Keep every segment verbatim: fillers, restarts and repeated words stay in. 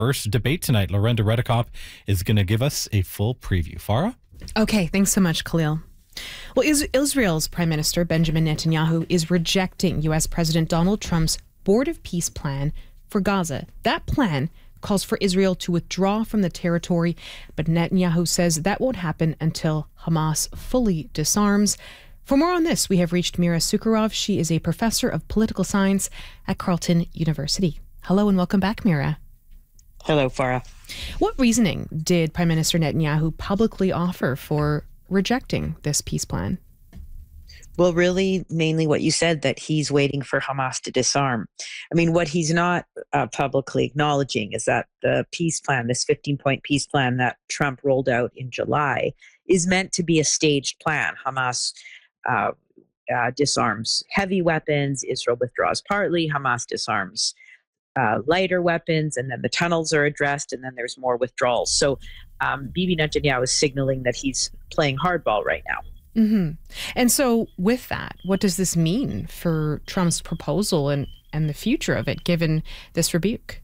first debate tonight. Lorenda Redekop is going to give us a full preview. Farah? Okay, thanks so much, Khalil. Well, Israel's Prime Minister Benjamin Netanyahu is rejecting U S President Donald Trump's Board of Peace plan for Gaza. That plan calls for Israel to withdraw from the territory, but Netanyahu says that won't happen until Hamas fully disarms. For more on this, we have reached Mira Sukharov. She is a professor of political science at Carleton University. Hello and welcome back, Mira. Hello, Farah. What reasoning did Prime Minister Netanyahu publicly offer for rejecting this peace plan? Well, really, mainly what you said, that he's waiting for Hamas to disarm. I mean, what he's not uh, publicly acknowledging is that the peace plan, this fifteen-point peace plan that Trump rolled out in July, is meant to be a staged plan. Hamas uh, uh, disarms heavy weapons, Israel withdraws partly, Hamas disarms uh, lighter weapons, and then the tunnels are addressed, and then there's more withdrawals. So um, Bibi Netanyahu is signaling that he's playing hardball right now. Mm-hmm. And so with that, what does this mean for Trump's proposal and, and the future of it, given this rebuke?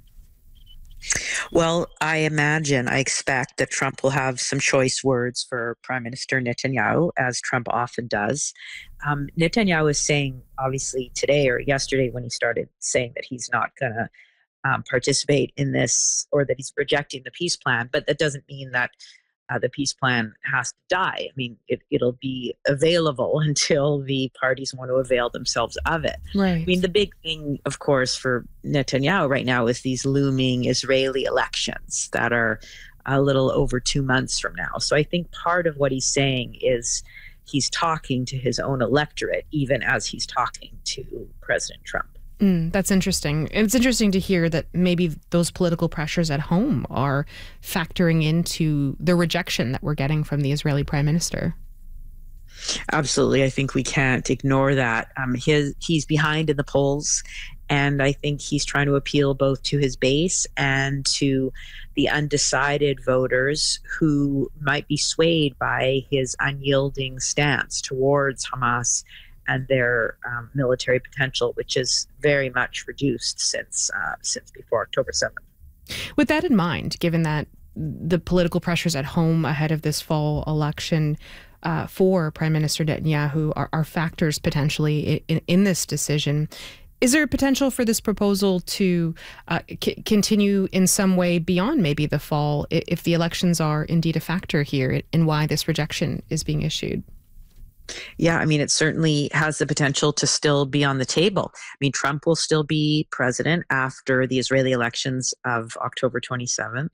Well, I imagine, I expect that Trump will have some choice words for Prime Minister Netanyahu, as Trump often does. Um, Netanyahu is saying, obviously today or yesterday when he started saying that he's not going to um, participate in this, or that he's rejecting the peace plan, but that doesn't mean that Uh, the peace plan has to die. I mean, it, it'll be available until the parties want to avail themselves of it. Right. I mean, the big thing, of course, for Netanyahu right now is these looming Israeli elections that are a little over two months from now. So I think part of what he's saying is he's talking to his own electorate, even as he's talking to President Trump. Mm, that's interesting. It's interesting to hear that maybe those political pressures at home are factoring into the rejection that we're getting from the Israeli Prime Minister. Absolutely. I think we can't ignore that. Um, his, he's behind in the polls, and I think he's trying to appeal both to his base and to the undecided voters who might be swayed by his unyielding stance towards Hamas and their um, military potential, which is very much reduced since uh, since before October seventh. With that in mind, given that the political pressures at home ahead of this fall election uh, for Prime Minister Netanyahu are, are factors potentially in, in this decision, is there a potential for this proposal to uh, c- continue in some way beyond maybe the fall, if the elections are indeed a factor here in why this rejection is being issued? Yeah, I mean, it certainly has the potential to still be on the table. I mean, Trump will still be president after the Israeli elections of October twenty-seventh,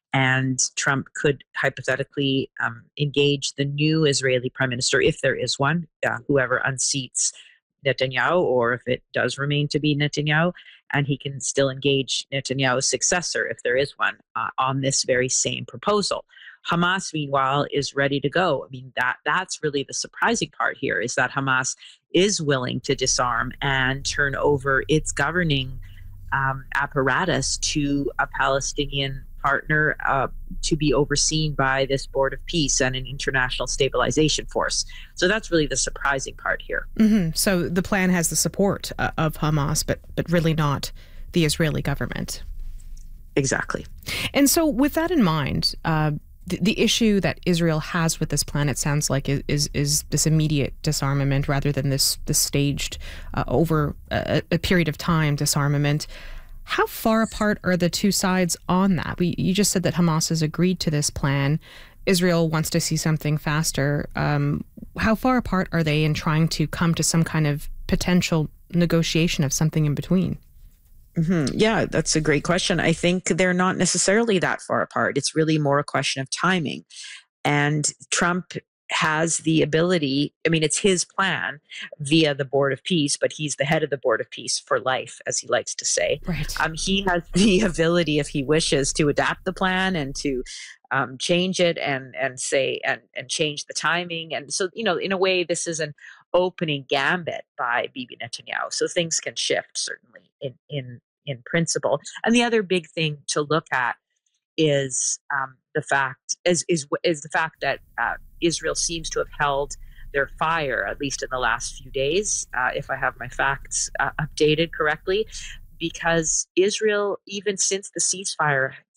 and Trump could hypothetically um, engage the new Israeli prime minister, if there is one, uh, whoever unseats Netanyahu, or if it does remain to be Netanyahu, and he can still engage Netanyahu's successor, if there is one, uh, on this very same proposal. Hamas, meanwhile, is ready to go. I mean, that that's really the surprising part here, is that Hamas is willing to disarm and turn over its governing um, apparatus to a Palestinian partner uh, to be overseen by this Board of Peace and an international stabilization force. So that's really the surprising part here. Mm-hmm. So the plan has the support uh, of Hamas, but but really not the Israeli government. Exactly. And so with that in mind, uh, the, the issue that Israel has with this plan, it sounds like, is is, is this immediate disarmament rather than this, this staged uh, over a, a period of time disarmament. How far apart are the two sides on that? We, you just said that Hamas has agreed to this plan. Israel wants to see something faster. Um, how far apart are they in trying to come to some kind of potential negotiation of something in between? Mm-hmm. Yeah, that's a great question. I think they're not necessarily that far apart. It's really more a question of timing. And Trump has the ability, I mean, it's his plan via the Board of Peace, but he's the head of the Board of Peace for life, as he likes to say. Right. Um, he has the ability, if he wishes, to adapt the plan and to um, change it and and say and and change the timing. And so, you know, in a way, this is an opening gambit by Bibi Netanyahu. So things can shift, certainly, in in in principle. And the other big thing to look at is um, the fact is is is the fact that uh, Israel seems to have held their fire, at least in the last few days, uh, if I have my facts uh, updated correctly. because Israel, even since the ceasefire